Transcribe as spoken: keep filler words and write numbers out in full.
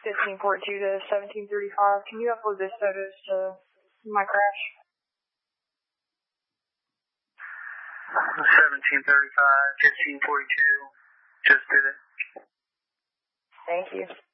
fifteen forty-two to seventeen thirty-five. Can you upload those photos to my crash? seventeen thirty-five, fifteen forty-two, just did it. Thank you.